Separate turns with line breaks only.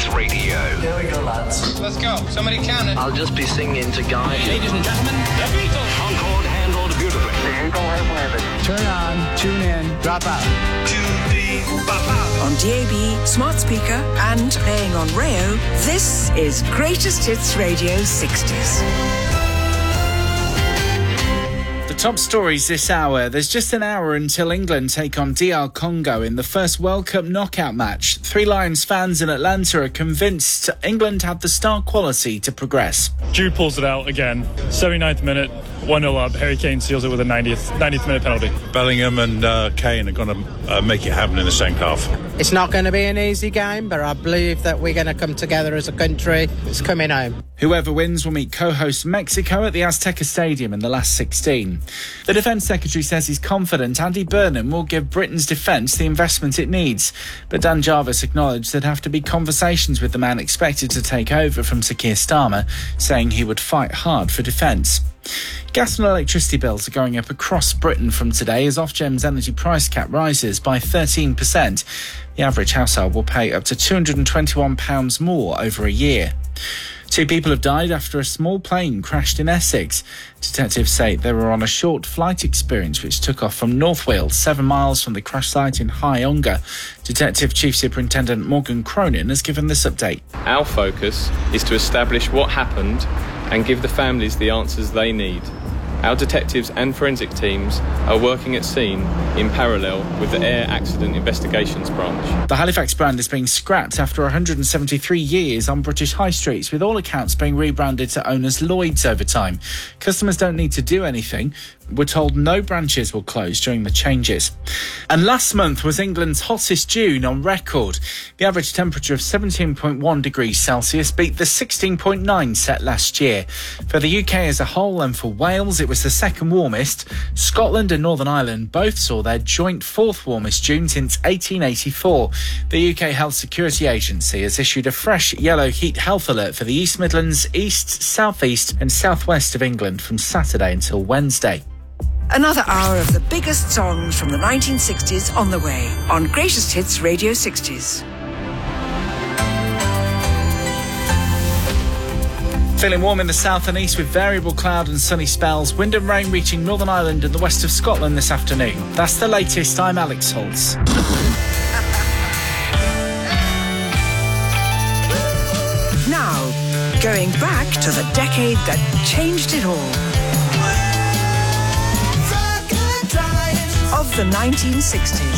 Radio.
Here we go, lads.
Let's go. Somebody count it.
I'll just be singing to guide you.
Ladies and gentlemen, the Beatles.
Concord handled beautifully.
The Eagle has landed.
Turn on, tune in, drop out.
On DAB, smart speaker, and playing on Rayo, this is Greatest Hits Radio 60s.
The top stories this hour. There's just an hour until England take on DR Congo in the first World Cup knockout match. Three Lions fans in Atlanta are convinced England had the star quality to progress.
Jude pulls it out again. 79th minute, 1-0 up. Harry Kane seals it with a 90th minute penalty.
Bellingham and Kane are going to make it happen in the second half.
It's not going to be an easy game, but I believe that we're going to come together as a country. It's coming home.
Whoever wins will meet co-host Mexico at the Azteca Stadium in the last 16. The Defence Secretary says he's confident Andy Burnham will give Britain's defence the investment it needs. But Dan Jarvis acknowledged there'd have to be conversations with the man expected to take over from Sir Keir Starmer, saying he would fight hard for defence. Gas and electricity bills are going up across Britain from today as Ofgem's energy price cap rises by 13%. The average household will pay up to £221 more over a year. 2 people have died after a small plane crashed in Essex. Detectives say they were on a short flight experience which took off from North Wales, 7 miles from the crash site in High Ongar. Detective Chief Superintendent Morgan Cronin has given this update.
Our focus is to establish what happened and give the families the answers they need. Our detectives and forensic teams are working at scene in parallel with the Air Accident Investigations Branch.
The Halifax brand is being scrapped after 173 years on British high streets, with all accounts being rebranded to owners Lloyds over time. Customers don't need to do anything. We're told no branches will close during the changes. And last month was England's hottest June on record. The average temperature of 17.1 degrees Celsius beat the 16.9 set last year. For the UK as a whole and for Wales, it was the second warmest. Scotland and Northern Ireland both saw their joint fourth warmest June since 1884. The UK Health Security Agency has issued a fresh yellow heat health alert for the East Midlands, East, South East and South West of England from Saturday until Wednesday.
Another hour of the biggest songs from the 1960s on the way on Greatest Hits Radio 60s.
Feeling warm in the south and east with variable cloud and sunny spells. Wind and rain reaching Northern Ireland and the west of Scotland this afternoon. That's the latest. I'm Alex Holtz.
Now, going back to the decade that changed it all. Of the 1960s.